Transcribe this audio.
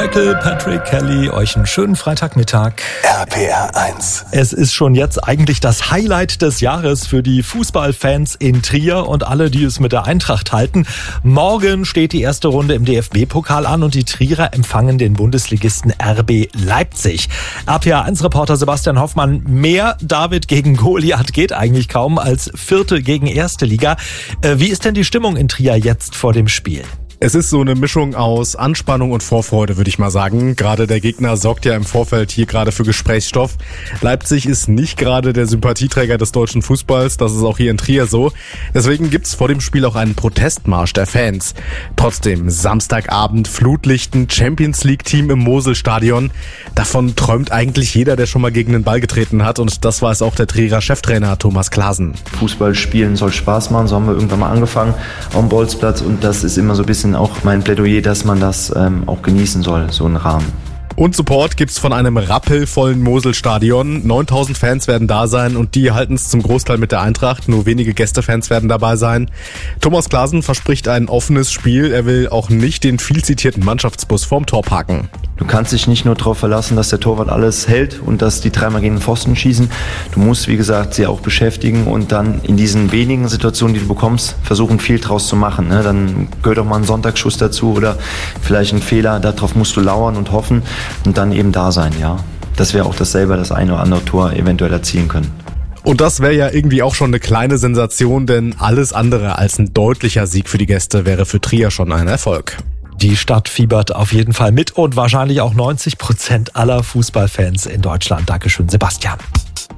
Michael Patrick Kelly, euch einen schönen Freitagmittag. RPR 1. Es ist schon jetzt eigentlich das Highlight des Jahres für die Fußballfans in Trier und alle, die es mit der Eintracht halten. Morgen steht die erste Runde im DFB-Pokal an und die Trierer empfangen den Bundesligisten RB Leipzig. RPR 1-Reporter Sebastian Hoffmann, mehr David gegen Goliath geht eigentlich kaum als Vierte gegen Erste Liga. Wie ist denn die Stimmung in Trier jetzt vor dem Spiel? Es ist so eine Mischung aus Anspannung und Vorfreude, würde ich mal sagen. Gerade der Gegner sorgt ja im Vorfeld hier gerade für Gesprächsstoff. Leipzig ist nicht gerade der Sympathieträger des deutschen Fußballs, das ist auch hier in Trier so. Deswegen gibt's vor dem Spiel auch einen Protestmarsch der Fans. Trotzdem, Samstagabend, Flutlichten, Champions-League-Team im Moselstadion. Davon träumt eigentlich jeder, der schon mal gegen den Ball getreten hat. Und das weiß auch der Trierer Cheftrainer Thomas Klaasen. Fußball spielen soll Spaß machen, so haben wir irgendwann mal angefangen am Bolzplatz. Und das ist immer so ein bisschen auch mein Plädoyer, dass man das auch genießen soll, so einen Rahmen. Und Support gibt's von einem rappelvollen Moselstadion. 9000 Fans werden da sein und die halten es zum Großteil mit der Eintracht. Nur wenige Gästefans werden dabei sein. Thomas Klaasen verspricht ein offenes Spiel. Er will auch nicht den viel zitierten Mannschaftsbus vorm Tor parken. Du kannst dich nicht nur darauf verlassen, dass der Torwart alles hält und dass die dreimal gegen den Pfosten schießen. Du musst, wie gesagt, sie auch beschäftigen und dann in diesen wenigen Situationen, die du bekommst, versuchen viel draus zu machen. Dann gehört auch mal ein Sonntagsschuss dazu oder vielleicht ein Fehler. Darauf musst du lauern und hoffen und dann eben da sein, ja. Dass wir auch dasselbe, das eine oder andere Tor eventuell erzielen können. Und das wäre ja irgendwie auch schon eine kleine Sensation, denn alles andere als ein deutlicher Sieg für die Gäste wäre für Trier schon ein Erfolg. Die Stadt fiebert auf jeden Fall mit und wahrscheinlich auch 90% aller Fußballfans in Deutschland. Dankeschön, Sebastian.